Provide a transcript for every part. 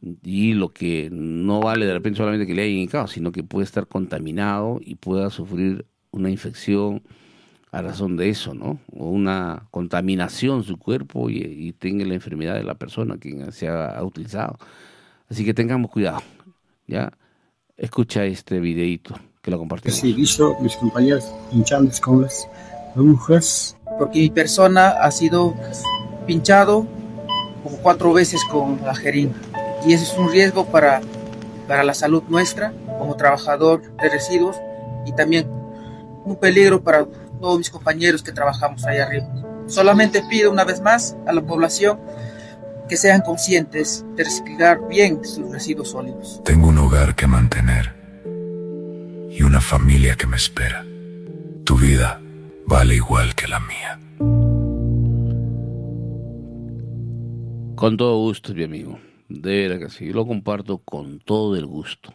y lo que no vale de repente solamente que le hayan indicado, sino que puede estar contaminado y pueda sufrir una infección a razón de eso, ¿no? O una contaminación en su cuerpo y tenga la enfermedad de la persona quien se ha utilizado. Así que tengamos cuidado, ¿ya? Escucha este videíto que lo Sí, he compartimos. visto mis compañeros pinchándose con las agujas. Porque mi persona ha sido pinchado como 4 veces con la jeringa. Y eso es un riesgo para la salud nuestra como trabajador de residuos y también un peligro para todos mis compañeros que trabajamos ahí arriba. Solamente pido una vez más a la población que sean conscientes de reciclar bien sus residuos sólidos. Tengo un hogar que mantener y una familia que me espera. Tu vida vale igual que la mía. Con todo gusto, mi amigo. De verdad que sí, yo lo comparto con todo el gusto.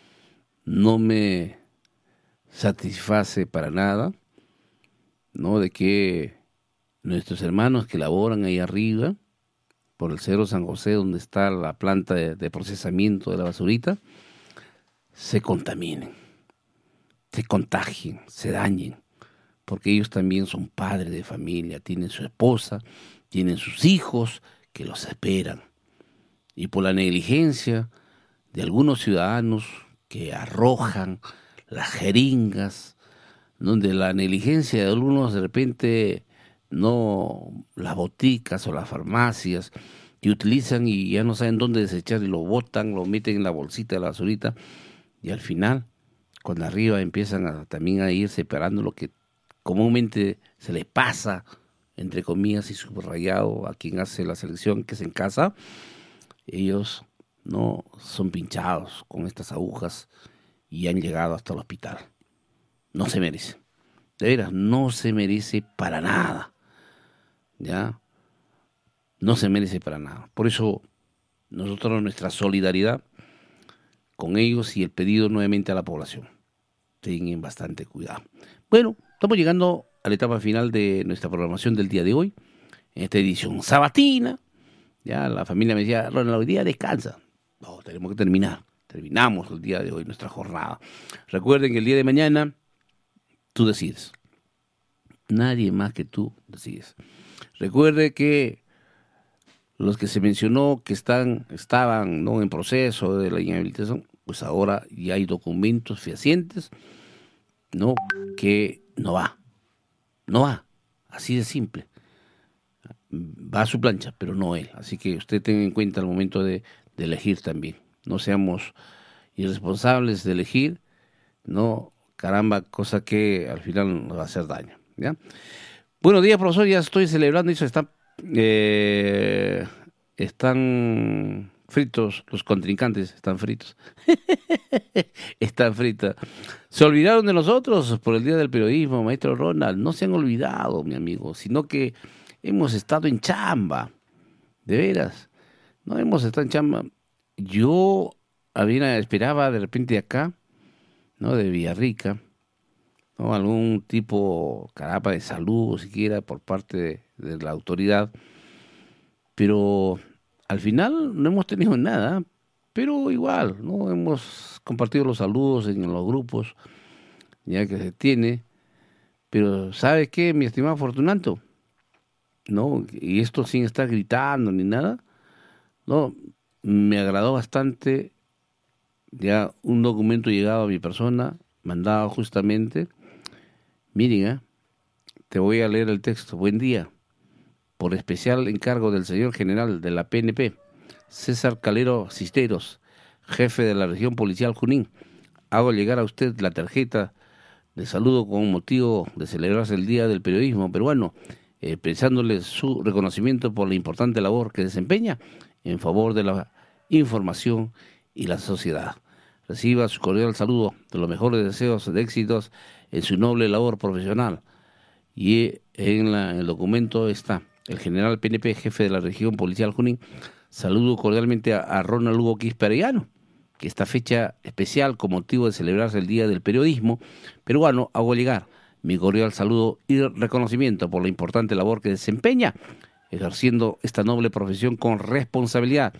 No me satisface para nada, ¿no? De que nuestros hermanos que laboran ahí arriba, por el Cerro San José, donde está la planta de procesamiento de la basurita, se contaminen, se contagien, se dañen, porque ellos también son padres de familia, tienen su esposa, tienen sus hijos que los esperan. Y por la negligencia de algunos ciudadanos que arrojan las jeringas, donde la negligencia de algunos de repente no las boticas o las farmacias que utilizan y ya no saben dónde desechar y lo botan, lo meten en la bolsita de la basurita y al final cuando arriba empiezan también a ir separando lo que comúnmente se les pasa entre comillas y subrayado a quien hace la selección que es en casa, ellos no son pinchados con estas agujas y han llegado hasta el hospital. No se merece. De veras, no se merece para nada. ¿Ya? No se merece para nada. Por eso, nosotros nuestra solidaridad con ellos y el pedido nuevamente a la población. Tengan bastante cuidado. Bueno, estamos llegando a la etapa final de nuestra programación del día de hoy, en esta edición sabatina. Ya la familia me decía, Ronald, hoy día descansa. No, tenemos que terminar. Terminamos el día de hoy, nuestra jornada. Recuerden que el día de mañana tú decides. Nadie más que tú decides. Recuerde que los que se mencionó que estaban ¿no? en proceso de la inhabilitación, pues ahora ya hay documentos fehacientes, ¿no? Que no va, así de simple. Va a su plancha, pero no él. Así que usted tenga en cuenta al momento de elegir también. No seamos irresponsables de elegir, no, caramba, cosa que al final nos va a hacer daño, ¿ya? Buenos días, profesor, ya estoy celebrando eso, están fritos, los contrincantes están fritos. Están fritos. ¿Se olvidaron de nosotros por el Día del Periodismo, maestro Ronald? No se han olvidado, mi amigo, sino que hemos estado en chamba, de veras, no hemos estado en chamba. Yo esperaba de repente acá, ¿no? De Villarrica, ¿no? Algún tipo, carapa, de salud, siquiera por parte de la autoridad, pero al final no hemos tenido nada, pero igual, ¿no? Hemos compartido los saludos en los grupos, ya que se tiene, pero ¿sabes qué, mi estimado Fortunato? ¿No? Y esto sin estar gritando ni nada, ¿no? Me agradó bastante ya un documento llegado a mi persona, mandado justamente. Miren, te voy a leer el texto. Buen día. Por especial encargo del señor general de la PNP, César Calero Cisteros, jefe de la región policial Junín, hago llegar a usted la tarjeta de saludo con motivo de celebrarse el Día del Periodismo Peruano, expresándole su reconocimiento por la importante labor que desempeña en favor de la información y la sociedad. Reciba su cordial saludo de los mejores deseos de éxitos en su noble labor profesional. Y en el documento está el general PNP, jefe de la región policial Junín. Saludo cordialmente a Ronald Hugo Quisperellano, que esta fecha especial con motivo de celebrarse el Día del Periodismo Peruano, hago llegar mi cordial saludo y reconocimiento por la importante labor que desempeña, ejerciendo esta noble profesión con responsabilidad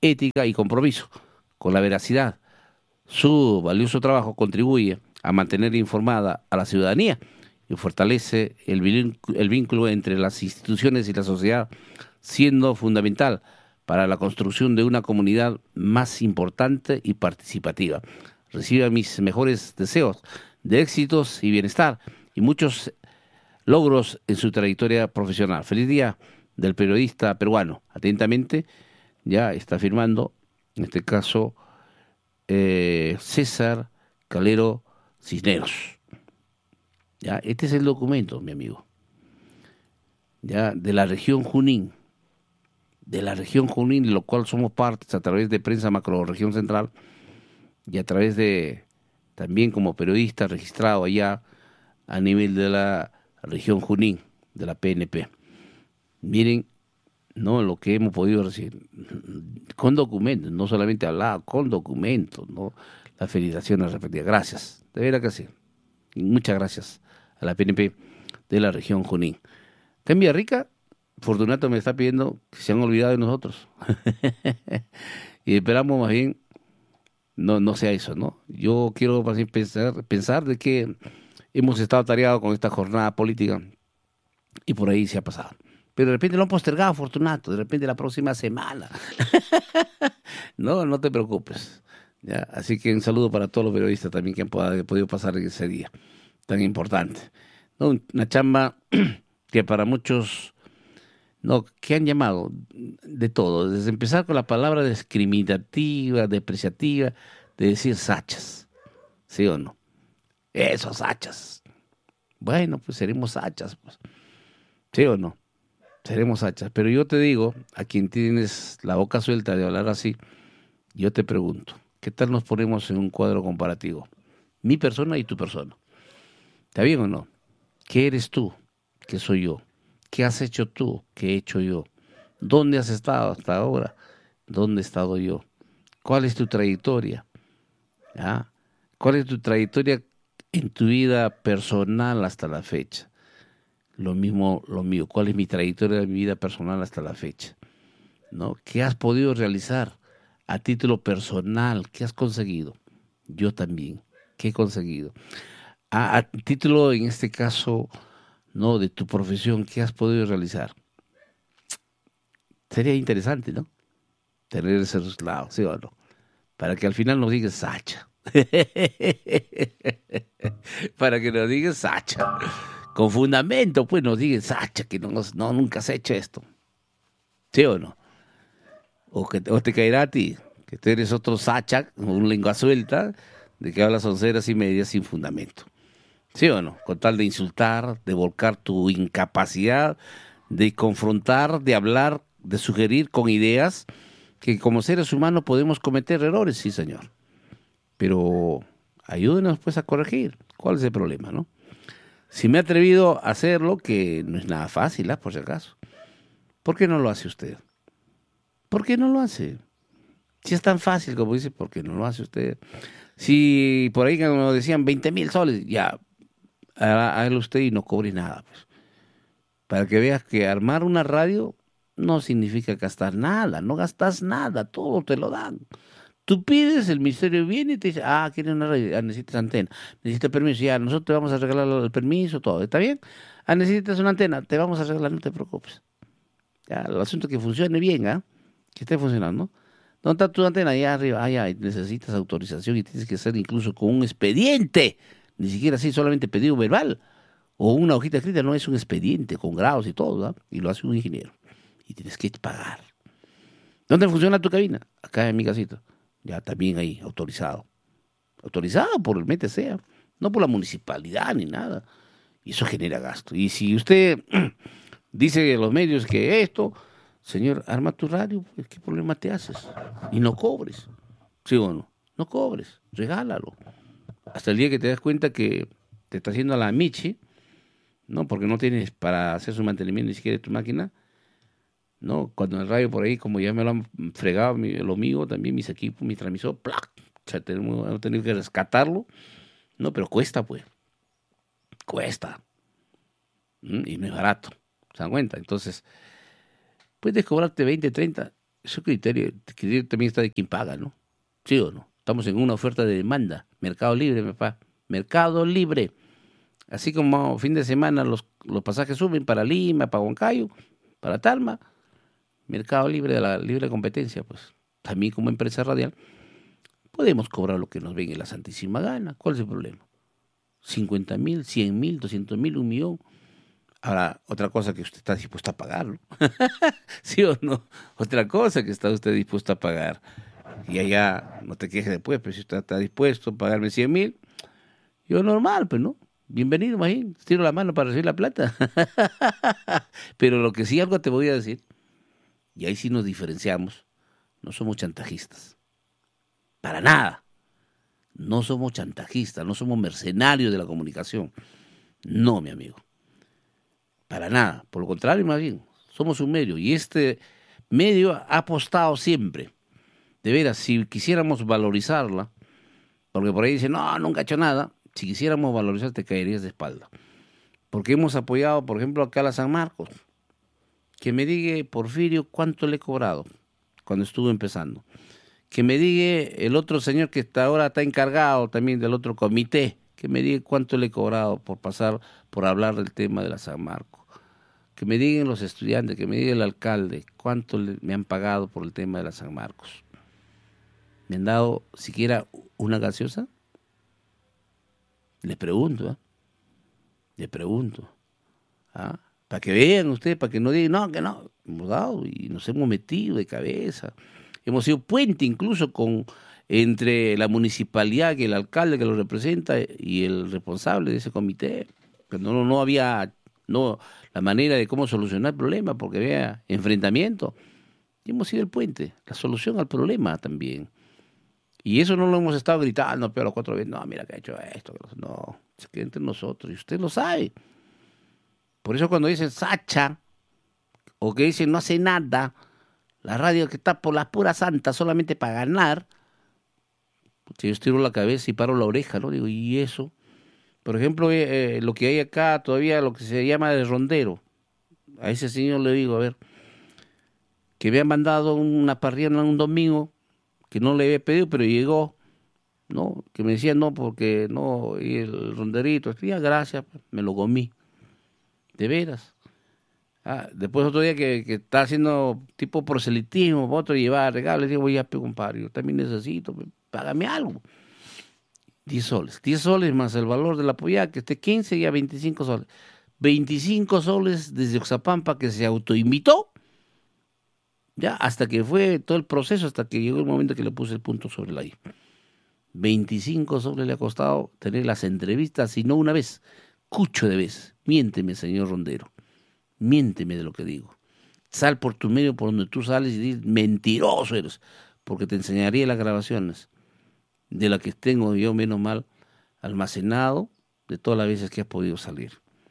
ética y compromiso con la veracidad. Su valioso trabajo contribuye a mantener informada a la ciudadanía y fortalece el vínculo entre las instituciones y la sociedad, siendo fundamental para la construcción de una comunidad más importante y participativa. Reciba mis mejores deseos de éxitos y bienestar y muchos logros en su trayectoria profesional. Feliz día del periodista peruano. Atentamente, ya está firmando, en este caso, César Calero Cisneros. Ya, este es el documento, mi amigo. Ya, de la región Junín, de lo cual somos partes a través de Prensa Macrorregión Central y a través de, también como periodista registrado allá a nivel de la región Junín, de la PNP. Miren, no lo que hemos podido recibir, con documentos, no solamente hablado, con documentos, ¿no? Las felicitaciones repetidas. Gracias, de verdad que sí. Muchas gracias a la PNP de la región Junín. Acá en Villarrica, Fortunato me está pidiendo que se han olvidado de nosotros. Y esperamos más bien no sea eso, ¿no? Yo quiero más bien pensar de que hemos estado tareados con esta jornada política y por ahí se ha pasado. Pero de repente lo han postergado, Fortunato, de repente la próxima semana. No te preocupes. ¿Ya? Así que un saludo para todos los periodistas también que han podido pasar en ese día tan importante. ¿No? Una chamba que para muchos, no, que han llamado de todo, desde empezar con la palabra discriminativa, depreciativa, de decir sachas, ¿sí o no? Esos sachas. Bueno, pues seremos sachas, pues. ¿Sí o no? Seremos hachas. Pero yo te digo, a quien tienes la boca suelta de hablar así, yo te pregunto, ¿qué tal nos ponemos en un cuadro comparativo? Mi persona y tu persona. ¿Está bien o no? ¿Qué eres tú? ¿Qué soy yo? ¿Qué has hecho tú? ¿Qué he hecho yo? ¿Dónde has estado hasta ahora? ¿Dónde he estado yo? ¿Cuál es tu trayectoria? ¿Ah? ¿Cuál es tu trayectoria en tu vida personal hasta la fecha? Lo mismo, lo mío. ¿Cuál es mi trayectoria de mi vida personal hasta la fecha? ¿No? ¿Qué has podido realizar a título personal? ¿Qué has conseguido? Yo también. ¿Qué he conseguido? A título, en este caso, no, de tu profesión, ¿qué has podido realizar? Sería interesante, ¿no? Tener ese lado, ¿sí o no? Para que al final nos digas Sacha. Para que nos digas Sacha. Con fundamento, pues nos digas Sacha, que nunca has hecho esto. ¿Sí o no? O te caerá a ti, que tú eres otro Sacha, un lengua suelta, de que hablas onceras y medias sin fundamento. ¿Sí o no? Con tal de insultar, de volcar tu incapacidad, de confrontar, de hablar, de sugerir con ideas, que como seres humanos podemos cometer errores, sí señor. Pero ayúdenos pues a corregir. ¿Cuál es el problema, no? Si me he atrevido a hacerlo, que no es nada fácil, por si acaso, ¿por qué no lo hace usted? ¿Por qué no lo hace? Si es tan fácil como dice, ¿por qué no lo hace usted? Si por ahí nos decían 20,000 soles, ya, hágalo usted y no cobre nada. Pues. Para que veas que armar una radio no significa gastar nada, no gastas nada, todo te lo dan. Tú pides, el ministerio viene y te dice, ¿quieres una radio? Necesitas antena, necesitas permiso, ya, nosotros te vamos a regalar el permiso, todo, ¿está bien? Necesitas una antena, te vamos a regalar, no te preocupes. Ya, el asunto es que funcione bien, que esté funcionando. ¿Dónde está tu antena? Allá arriba, ya, necesitas autorización y tienes que hacer incluso con un expediente, ni siquiera así, solamente pedido verbal, o una hojita escrita, no es un expediente con grados y todo, ¿no? Y lo hace un ingeniero, y tienes que pagar. ¿Dónde funciona tu cabina? Acá en mi casita. Ya también ahí, autorizado por el MTC, no por la municipalidad ni nada, y eso genera gasto. Y si usted dice en los medios que esto, señor, arma tu radio, pues, ¿qué problema te haces? Y no cobres, ¿sí o no? No cobres, regálalo. Hasta el día que te das cuenta que te está haciendo a la michi, ¿no? Porque no tienes para hacer su mantenimiento ni siquiera de tu máquina, ¿no? Cuando el radio por ahí, como ya me lo han fregado, lo mío, también mis equipos, mi transmisor, ¡plac! O sea, hemos tenido que rescatarlo, ¿no? Pero cuesta, pues. Cuesta. Y no es barato. ¿Se dan cuenta? Entonces, puedes cobrarte 20, 30, ese criterio también está de quien paga, ¿no? ¿Sí o no? Estamos en una oferta de demanda. Mercado libre, papá. Mercado libre. Así como fin de semana los pasajes suben para Lima, para Huancayo, para Talma. Mercado libre de la libre competencia, pues. También como empresa radial podemos cobrar lo que nos venga la santísima gana. ¿Cuál es el problema? 50.000, 100.000, 200.000, 1.000.000. Ahora, otra cosa que usted está dispuesto a pagar, ¿no? ¿Sí o no? Otra cosa que está usted dispuesto a pagar. Y allá no te quejes después, pero si usted está dispuesto a pagarme 100.000, yo normal, pues, ¿no? Bienvenido, imagín. Tiro la mano para recibir la plata. Pero lo que sí algo te voy a decir, y ahí sí nos diferenciamos, no somos chantajistas. Para nada. No somos chantajistas, no somos mercenarios de la comunicación. No, mi amigo. Para nada. Por lo contrario, más bien, somos un medio. Y este medio ha apostado siempre. De veras, si quisiéramos valorizarla, porque por ahí dicen, no, nunca he hecho nada. Si quisiéramos valorizar, te caerías de espalda. Porque hemos apoyado, por ejemplo, acá a la San Marcos. Que me diga, Porfirio, cuánto le he cobrado cuando estuve empezando. Que me diga el otro señor que ahora está encargado también del otro comité, que me diga cuánto le he cobrado por hablar del tema de la San Marcos. Que me digan los estudiantes, que me diga el alcalde, cuánto me han pagado por el tema de la San Marcos. ¿Me han dado siquiera una gaseosa? Les pregunto, ¿eh? Les pregunto. ¿Ah? Para que vean ustedes, para que no digan, no, que no. Hemos dado y nos hemos metido de cabeza. Hemos sido puente incluso entre la municipalidad, que el alcalde que lo representa y el responsable de ese comité. Que no había la manera de cómo solucionar el problema, porque había enfrentamiento. Y hemos sido el puente, la solución al problema también. Y eso no lo hemos estado gritando, pero 4 veces, no, mira que ha hecho esto. No, es que entre nosotros, y usted lo sabe. Por eso cuando dicen Sacha, o que dicen no hace nada, la radio que está por las puras santas solamente para ganar, yo estiro la cabeza y paro la oreja, ¿no? Digo, ¿y eso? Por ejemplo, lo que hay acá todavía, lo que se llama de rondero. A ese señor le digo, a ver, que me han mandado una parrilla un domingo, que no le había pedido, pero llegó, ¿no? Que me decía no, porque no, y el ronderito, ya, gracias, me lo comí. De veras. Después otro día que está haciendo tipo proselitismo, otro llevar regalos, digo, voy a compadre, yo también necesito, págame algo. 10 soles más el valor de la polla, que esté 15 y a 25 soles. 25 soles desde Oxapampa que se autoinvitó, ya, hasta que fue todo el proceso, hasta que llegó el momento que le puse el punto sobre la I. 25 soles le ha costado tener las entrevistas, y no una vez, cucho de veces. Miénteme, señor Rondero, miénteme de lo que digo. Sal por tu medio, por donde tú sales, y dices, mentiroso eres, porque te enseñaría las grabaciones de las que tengo yo, menos mal, almacenado, de todas las veces que has podido salir.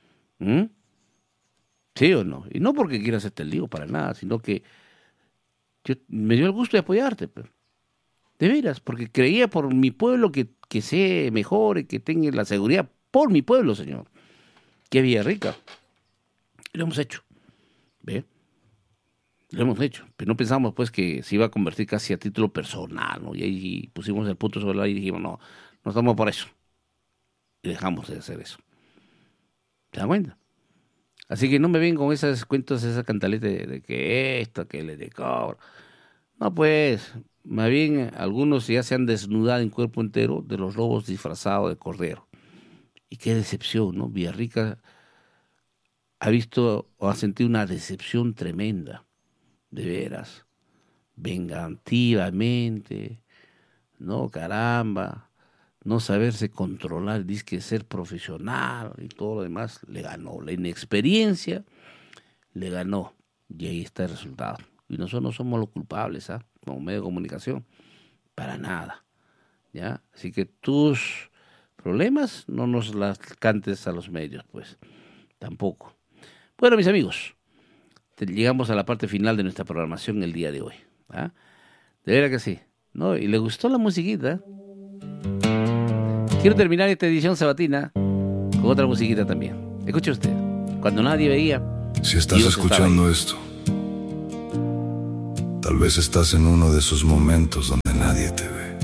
¿Sí o no? Y no porque quiera hacerte el lío, para nada, sino que me dio el gusto de apoyarte, pero de veras, porque creía por mi pueblo que se mejore, que tenga la seguridad por mi pueblo, señor, que es Villarrica. Y lo hemos hecho, ¿ve? Lo hemos hecho, pero no pensamos pues que se iba a convertir casi a título personal, ¿no? Y ahí pusimos el punto sobre la y dijimos, no estamos por eso. Y dejamos de hacer eso. ¿Se dan cuenta? Así que no me ven con esas cuentos, esa cantaleta de que esto, que le de cobro. No, pues, más bien algunos ya se han desnudado en cuerpo entero de los lobos disfrazados de cordero. Y qué decepción, ¿no? Villarrica ha visto o ha sentido una decepción tremenda, de veras, vengativamente, no, caramba, no saberse controlar, dice que ser profesional y todo lo demás, le ganó, la inexperiencia le ganó, y ahí está el resultado. Y nosotros no somos los culpables, como medio de comunicación, para nada, ¿ya? Así que tus problemas no nos las cantes a los medios, pues, tampoco. Bueno, mis amigos, llegamos a la parte final de nuestra programación el día de hoy. De veras que sí, ¿no? Y le gustó la musiquita. Quiero terminar esta edición sabatina con otra musiquita también. Escuche usted, cuando nadie veía. Si estás escuchando esto, tal Tal vez estás en uno de esos momentos donde nadie te ve,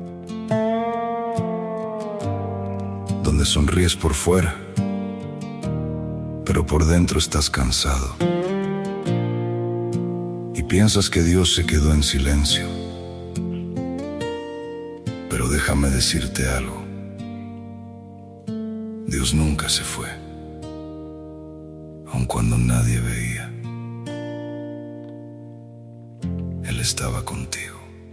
donde sonríes por fuera, pero por dentro estás cansado y piensas que Dios se quedó en silencio. Pero déjame decirte algo: Dios nunca se fue, aun cuando nadie veía. Él estaba contigo.